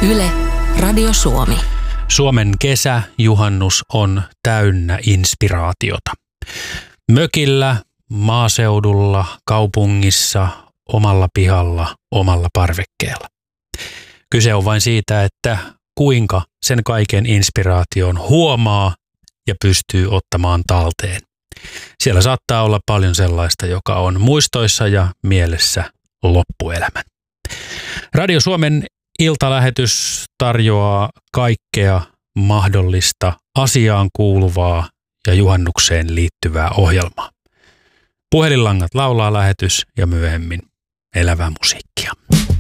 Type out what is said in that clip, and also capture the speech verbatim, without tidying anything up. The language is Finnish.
Yle, Radio Suomi. Suomen kesä, juhannus on täynnä inspiraatiota. Mökillä, maaseudulla, kaupungissa, omalla pihalla, omalla parvekkeella. Kyse on vain siitä, että kuinka sen kaiken inspiraation huomaa ja pystyy ottamaan talteen. Siellä saattaa olla paljon sellaista, joka on muistoissa ja mielessä loppuelämän. Radio Suomen iltalähetys tarjoaa kaikkea mahdollista asiaan kuuluvaa ja juhannukseen liittyvää ohjelmaa. Puhelinlangat laulaa lähetys ja myöhemmin elävää musiikkia.